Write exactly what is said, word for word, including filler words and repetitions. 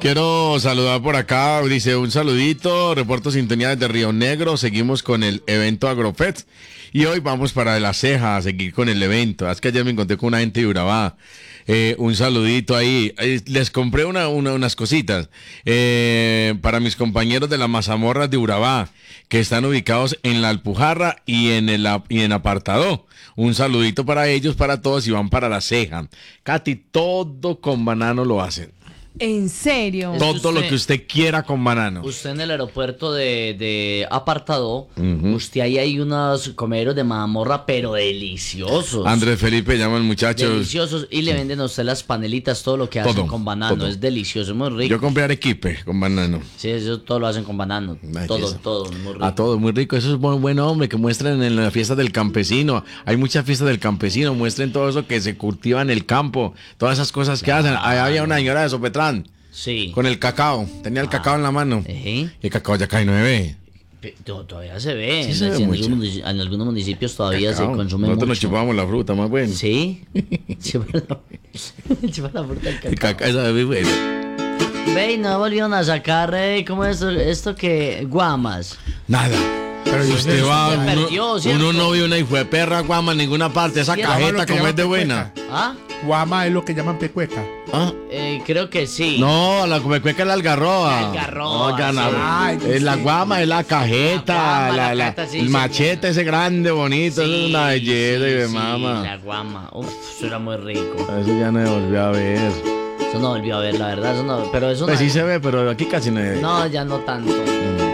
Quiero saludar por acá, dice un saludito, reporto sintonía desde Río Negro, seguimos con el evento Agrofest y hoy vamos para La Ceja a seguir con el evento. Es que ayer me encontré con una gente de Urabá, eh, un saludito ahí, eh, les compré una, una, unas cositas eh, para mis compañeros de las mazamorras de Urabá, que están ubicados en La Alpujarra y en el y en Apartadó. Un saludito para ellos, para todos y van para La Ceja. Katy, todo con banano lo hacen. ¿En serio? Todo usted, lo que usted quiera con banano. Usted en el aeropuerto de, de Apartado, Uh-huh. usted ahí hay unos comeros de mazamorra, pero deliciosos. Andrés Felipe llama al muchacho. Deliciosos. Y le venden a usted las panelitas, todo lo que hacen Todo, con banano. todo. Es delicioso, es muy rico. Yo compré arequipe con banano. Sí, eso todo lo hacen con banano. Ay, todo, eso. todo, muy rico. A todo, muy rico. Eso es buen, buen hombre, que muestren en la fiesta del campesino. Hay muchas fiestas del campesino. Muestren todo eso que se cultiva en el campo. Todas esas cosas que hacen. Ahí había una señora de Sopetrán Sí. con el cacao. Tenía el Ah. cacao en la mano. Ejé. Y el cacao ya cae nueve. Pe- to- Todavía se ve. Sí en, se ve en mucho. algunos, munici- en algunos municipios todavía Cacao. se consume Nosotros nos mucho. chupábamos la fruta, más bueno. Sí. Chupa la, chupa la fruta del El cacao. cacao, esa es muy bueno. Ve, y no volvieron a sacar, eh, ¿cómo es esto, esto que? Guamas. Nada. Pero Sí, usted eso va, se uno, perdió, ¿cierto? uno no vio una hijo de perra guama en ninguna parte. Esa Sí, cajeta lo que como es de llaman buena. ¿Ah? Guama es lo que llaman pecueca. ¿Ah? Eh, creo que sí. No, la cueca es la algarroba. La algarroba, Oigan, sí. la- Ay, es la sí. guama, es la cajeta, La guama, la, la la- cajeta, sí, el sí, machete sí. ese grande, bonito, eso Sí, es una belleza sí, y de sí, mama. La guama. Uf, eso era muy rico. Eso ya no se volvió a ver. Eso no volvió a ver, la verdad. Eso no, pero eso Pues no. sí se ve, pero aquí casi no se ve. No, ya no tanto.